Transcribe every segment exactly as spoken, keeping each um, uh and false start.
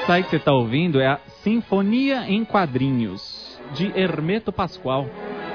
Essa aí que você está ouvindo é a Sinfonia em Quadrinhos, de Hermeto Pascoal.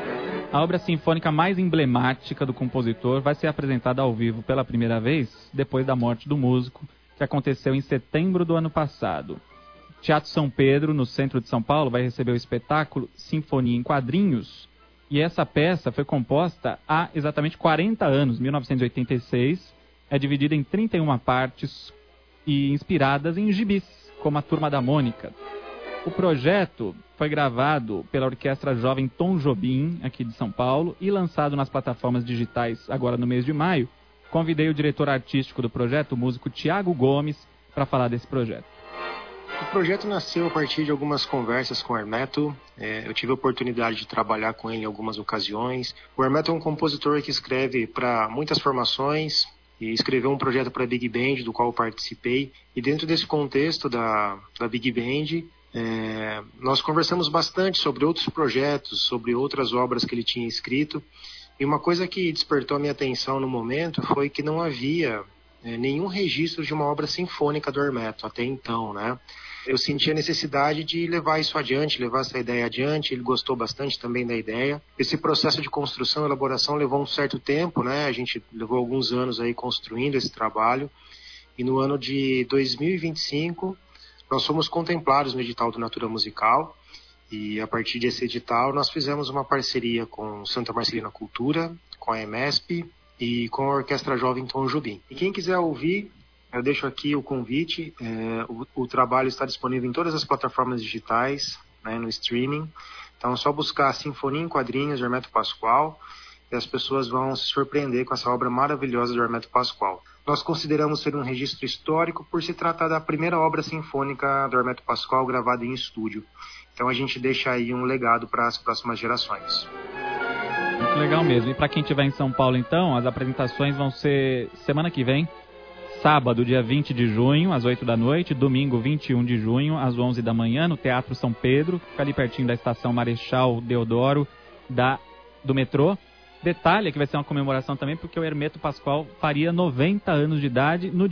A obra sinfônica mais emblemática do compositor vai ser apresentada ao vivo pela primeira vez depois da morte do músico, que aconteceu em setembro do ano passado. Teatro São Pedro, no centro de São Paulo, vai receber o espetáculo Sinfonia em Quadrinhos. E essa peça foi composta há exatamente quarenta anos, mil novecentos e oitenta e seis. É dividida em trinta e uma partes e inspiradas em gibis, como a Turma da Mônica. O projeto foi gravado pela Orquestra Jovem Tom Jobim, aqui de São Paulo, e lançado nas plataformas digitais agora no mês de maio. Convidei o diretor artístico do projeto, o músico Tiago Gomes, para falar desse projeto. O projeto nasceu a partir de algumas conversas com o Hermeto. É, eu tive a oportunidade de trabalhar com ele em algumas ocasiões. O Hermeto é um compositor que escreve para muitas formações e escreveu um projeto para a Big Band, do qual eu participei. E dentro desse contexto da, da Big Band, é, nós conversamos bastante sobre outros projetos, sobre outras obras que ele tinha escrito. E uma coisa que despertou a minha atenção no momento foi que não havia é, nenhum registro de uma obra sinfônica do Hermeto até então, né? Eu senti a necessidade de levar isso adiante, levar essa ideia adiante. Ele gostou bastante também da ideia. Esse processo de construção e elaboração levou um certo tempo, né? A gente levou alguns anos aí construindo esse trabalho. E no ano de dois mil e vinte e cinco, nós fomos contemplados no edital do Natura Musical. E a partir desse edital, nós fizemos uma parceria com Santa Marcelina Cultura, com a EMESP e com a Orquestra Jovem Tom Jobim. E quem quiser ouvir, eu deixo aqui o convite. É, o, o trabalho está disponível em todas as plataformas digitais, né, no streaming. Então é só buscar Sinfonia em Quadrinhos, de Hermeto Pascoal, e as pessoas vão se surpreender com essa obra maravilhosa do Hermeto Pascoal. Nós consideramos ser um registro histórico por se tratar da primeira obra sinfônica do Hermeto Pascoal gravada em estúdio. Então a gente deixa aí um legado para as próximas gerações. Muito legal mesmo. E para quem estiver em São Paulo, então, as apresentações vão ser semana que vem. Sábado, dia vinte de junho, às oito da noite. Domingo, vinte e um de junho, às onze da manhã, no Teatro São Pedro. Fica ali pertinho da Estação Marechal Deodoro, da, do metrô. Detalhe é que vai ser uma comemoração também, porque o Hermeto Pascoal faria noventa anos de idade no